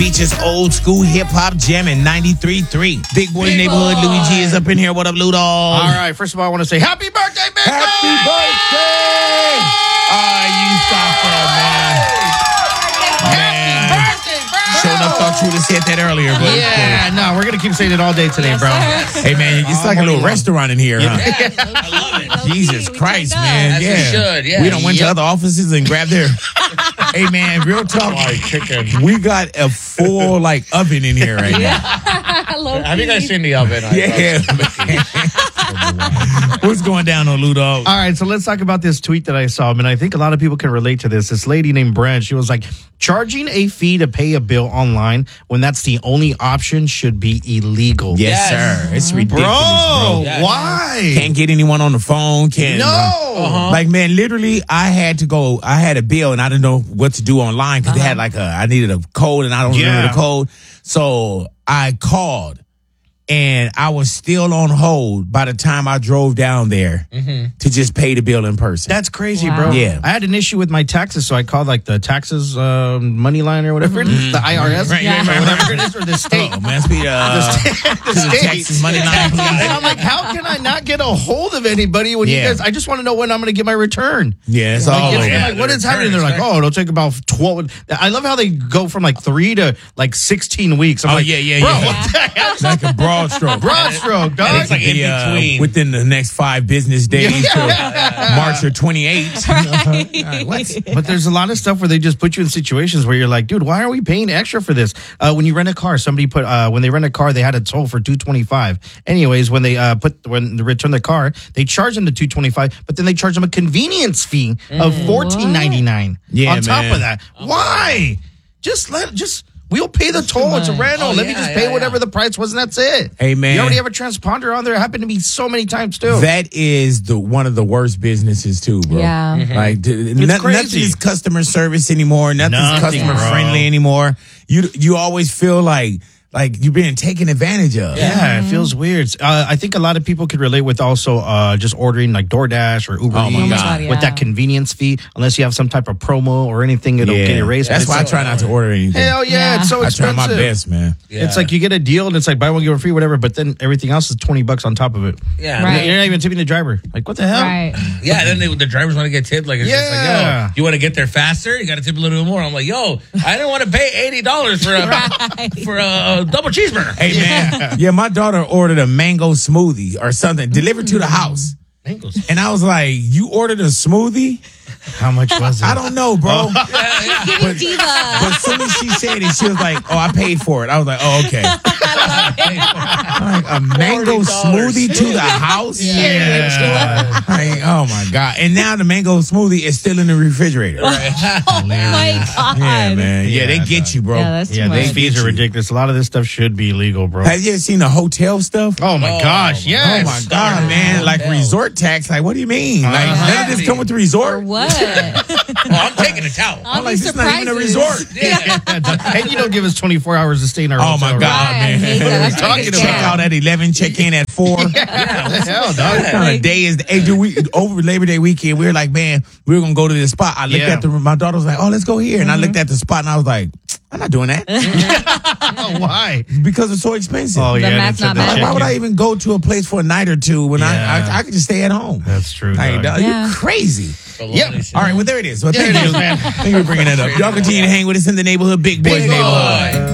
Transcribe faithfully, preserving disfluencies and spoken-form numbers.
Features old school hip hop jamming ninety-three point three. Big Boy Big Neighborhood. boy. Louis G is up in here. What up, Lou Dog? All right, first of all, I want to say happy birthday, Big Happy Boy! birthday! Ah, you stop that, man. Man. Birthday, bro! Sure enough, thought you would have said that earlier, but Yeah, no, we're going to keep saying it all day today, bro. hey, man, it's like a little restaurant in here, huh? I love it. Jesus We Christ, turned up. man. As yeah. it should, yeah. We done went to Yep. other offices and grabbed their. Hey, man, real talk. We got a full, like, oven in here right now. Have you guys seen the oven? Yeah, man. What's going down on Lou Dog? All right, so let's talk about this tweet that I saw, and I think a lot of people can relate to this. This lady named Brand, she was like, charging a fee to pay a bill online when that's the only option should be illegal. Yes, Yes. sir. It's ridiculous, bro. Bro, Yes. why? Can't get anyone on the phone. Can't. No. Uh-huh. Like, man, literally, I had to go. I had a bill and I didn't know what to do online because they had like a, I needed a code and I don't Yeah. remember the code. So I called and I was still on hold by the time I drove down there to just pay the bill in person. That's crazy, Wow. bro. Yeah. I had an issue with my taxes, so I called like the taxes um, money line or whatever it is, the I R S, Right, Yeah. right, or right, whatever right. it is, or the state. Oh, man, speed, uh, the to the state. Texas money line, please. And I'm like, how can I not get a hold of anybody when Yeah. you guys? I just want to know when I'm going to get my return. Yeah, it's Like, all it's over. like, what is happening? They're like, oh, it'll take about twelve. I love how they go from like three to like sixteen weeks. I'm Oh, like, yeah, yeah, bro, yeah. what the hell? Like a broad stroke. Broad stroke, dog. It's like in The, uh, between. within the next five business days Yeah. to March or twenty-eighth. But there's a lot of stuff where they just put you in situations where you're like, dude, why are we paying extra for this? Uh, when you rent a car, somebody put uh, when they rent a car, they had a toll for two twenty five. Anyways, when they uh, put when they return the car, they charge them the two twenty five, but then they charge them a convenience fee of fourteen ninety nine. Yeah, on top man. of that, why? Just let just. We'll pay the toll. It's a rental. Oh, Let me yeah, just yeah, pay yeah. whatever the price was, and that's it. Hey, man. You already have a transponder on there. It happened to me so many times, too. That is the one of the worst businesses too, bro. Yeah. Mhm. Like d- no- nothing crazy. is customer service anymore. Nothing's Nothing, customer bro. friendly anymore. You you always feel like like you're being taken advantage of. Yeah, it feels weird. Uh, I think a lot of people could relate with also uh, just ordering like DoorDash or Uber Oh, my Eats God. Yeah. with that convenience fee. Unless you have some type of promo or anything, it'll get erased. That's But why I it's try so- not to order anything. Hell yeah, Yeah. it's so I expensive. try my best, man. It's like you get a deal and it's like buy one get one free, whatever. But then everything else is twenty bucks on top of it. Yeah. Right. You're not even tipping the driver. Like what the hell? Right. Yeah, then they, the drivers want to get tipped. Like, it's just like, Yeah. yo, you want to get there faster? You got to tip a little bit more. I'm like, yo, I didn't want to pay eighty dollars for a, for a, double cheeseburger. Hey man, yeah. my daughter ordered a mango smoothie or something delivered to the house, Mangoes. and I was like, "You ordered a smoothie?" How much was it? I don't know, bro. Give me diva. But as soon as she said it, she was like, "Oh, I paid for it." I was like, "Oh, okay." Like a mango forty dollars. smoothie to the house? Yeah. Like, oh my god! And now the mango smoothie is still in the refrigerator. Oh my god. Yeah, man. Yeah, Yeah, they get you, bro. Yeah, that's too Yeah, these much. fees get are you. ridiculous. A lot of this stuff should be illegal, bro. Have you ever seen the hotel stuff? Oh my Oh, gosh, my- yes. Oh my god, man! Like Hotel. resort tax. Like, what do you mean? Like, Uh-huh. none of this come with the For resort. what? Oh, I'm taking a towel. All I'm like, these this is not even a surprises. resort. Yeah. And you don't give us twenty-four hours to stay in our Oh hotel my room. god, Right, I man! hate that. What are we That's talking like a about? Check scam. out at eleven. Check in at four. What the hell, dog? What kind of day is the hey, dude, we over Labor Day weekend? We were like, man, we were gonna go to this spot. I looked Yeah. at the my daughter was like, oh, let's go here, and I looked at the spot and I was like, I'm not doing that Oh, why? because it's so expensive. Oh, The yeah. math's that's not the math. Like, why would I chicken. even go to a place for a night or two when I, Yeah. I I could just stay at home? That's true, Like, dog. dog, Yeah. you're crazy. Yep. All right, well there it is. Well, There thank it you, is, man. Thank you for bringing that up. Y'all continue to hang with us in the neighborhood, Big Boys Big neighborhood. Boy.